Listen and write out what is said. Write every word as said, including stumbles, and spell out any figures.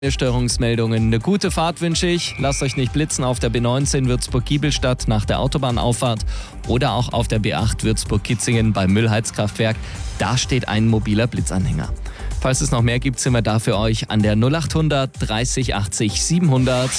Störungsmeldungen. Eine gute Fahrt wünsche ich. Lasst euch nicht blitzen auf der B neunzehn Würzburg-Giebelstadt nach der Autobahnauffahrt oder auch auf der B acht Würzburg-Kitzingen beim Müllheizkraftwerk. Da steht ein mobiler Blitzanhänger. Falls es noch mehr gibt, sind wir da für euch an der null acht hundert dreißig achtzig siebenhundert.